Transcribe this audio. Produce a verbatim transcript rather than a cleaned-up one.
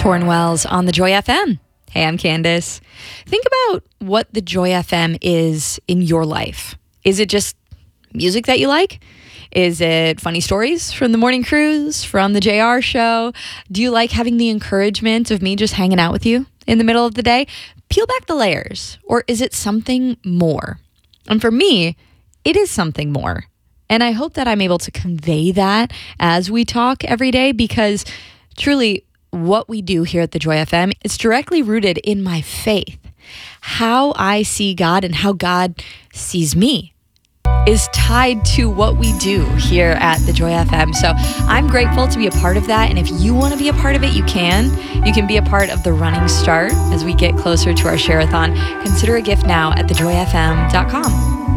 Torrin Wells on the Joy F M. Hey, I'm Candace. Think about what the Joy F M is in your life. Is it just music that you like? Is it funny stories from the morning cruise, from the J R show? Do you like having the encouragement of me just hanging out with you in the middle of the day? Peel back the layers. Or is it something more? And for me, it is something more. And I hope that I'm able to convey that as we talk every day, because truly what we do here at the Joy F M is directly rooted in my faith. How I see God and how God sees me is tied to what we do here at the Joy F M. So I'm grateful to be a part of that. And if you want to be a part of it, you can. You can be a part of the running start as we get closer to our share-a-thon. Consider a gift now at the joy f m dot com.